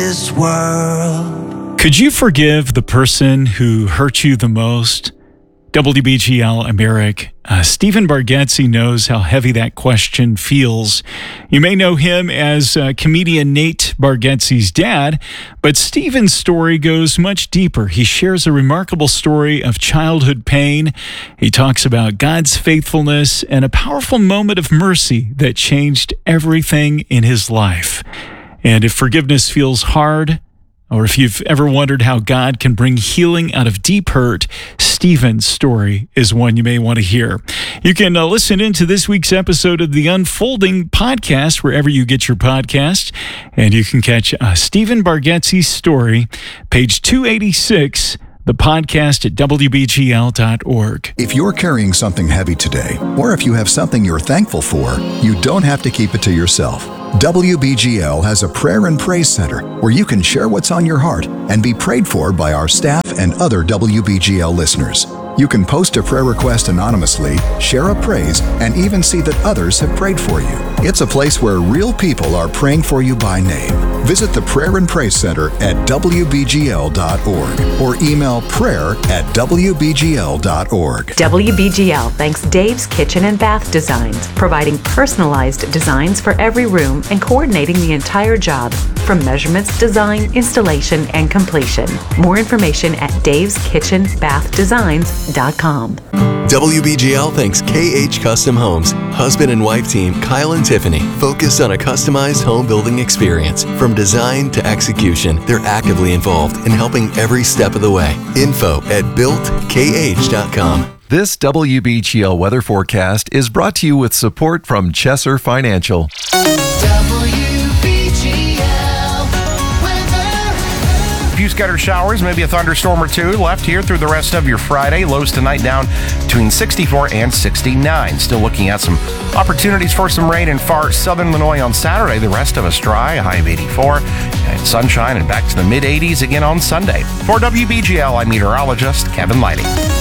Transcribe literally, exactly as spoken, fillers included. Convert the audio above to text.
this world. Could you forgive the person who hurt you the most? W B G L Americ. Uh, Stephen Bargatze knows how heavy that question feels. You may know him as uh, comedian Nate Bargatze's dad, but Stephen's story goes much deeper. He shares a remarkable story of childhood pain. He talks about God's faithfulness and a powerful moment of mercy that changed everything in his life. And if forgiveness feels hard, or if you've ever wondered how God can bring healing out of deep hurt, Stephen's story is one you may want to hear. You can uh, listen into this week's episode of the Unfolding podcast wherever you get your podcasts, and you can catch uh, Stephen Bargatze's story, page two eighty-six, the podcast at W B G L dot org. If you're carrying something heavy today, or if you have something you're thankful for, you don't have to keep it to yourself. W B G L has a prayer and praise center where you can share what's on your heart and be prayed for by our staff and other W B G L listeners. You can post a prayer request anonymously, share a praise, and even see that others have prayed for you. It's a place where real people are praying for you by name. Visit the Prayer and Praise Center at W B G L dot org or email prayer at W B G L dot org. W B G L thanks Dave's Kitchen and Bath Designs, providing personalized designs for every room and coordinating the entire job, from measurements, design, installation, and completion. More information at daves kitchen bath designs dot com. W B G L thanks K H Custom Homes. Husband and wife team Kyle and Tiffany focus on a customized home building experience. From design to execution, they're actively involved in helping every step of the way. Info at built K H dot com. This W B G L weather forecast is brought to you with support from Chesser Financial. Few scattered showers, maybe a thunderstorm or two left here through the rest of your Friday. Lows tonight down between sixty-four and sixty-nine. Still looking at some opportunities for some rain in far southern Illinois on Saturday. The rest of us dry, a high of eighty-four, and sunshine and back to the mid eighties again on Sunday. For W B G L, I'm meteorologist Kevin Lighting.